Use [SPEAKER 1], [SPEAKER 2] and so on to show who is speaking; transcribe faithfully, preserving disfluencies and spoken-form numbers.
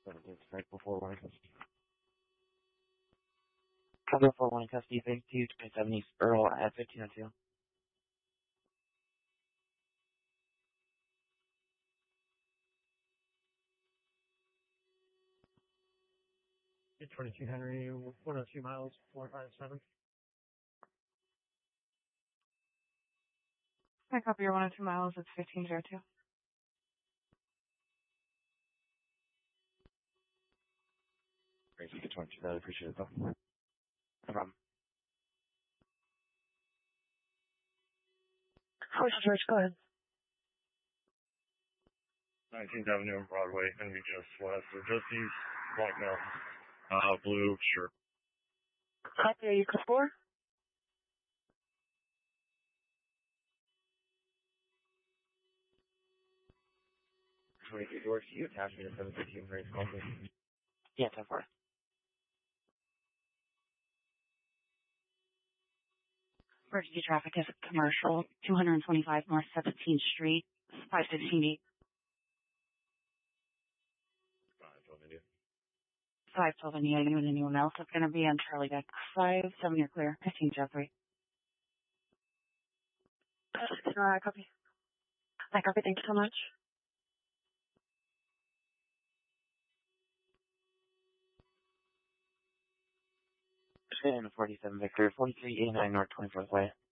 [SPEAKER 1] It's right before one custody. Cover four one custody, phase two, twenty-seven East Earl at fifteen oh two.
[SPEAKER 2] twenty-two Henry, one oh two miles, four five seven.
[SPEAKER 3] I copy your one oh two miles, it's fifteen oh two.
[SPEAKER 1] Great, you get twenty-two, I appreciate it though. No problem.
[SPEAKER 3] Horse George, go ahead.
[SPEAKER 4] nineteenth Avenue and Broadway, gonna be just west, or just east, Black Mountain. Uh, blue, sure.
[SPEAKER 3] Copy, are you code four?
[SPEAKER 1] twenty-two George, you attach me to seven fifteen Grace Colton. Yeah, ten four.
[SPEAKER 3] Emergency traffic is commercial, two twenty-five North seventeenth Street, five fifteen eight.
[SPEAKER 4] Five, twelve India.
[SPEAKER 3] five twelve India, anyone, anyone else is going to be on Charlie Deck. five seven, you're clear. fifteen oh three. I copy. I copy, thank you so much.
[SPEAKER 1] forty-seven Victor, forty-three eighty-nine North twenty-fourth Way.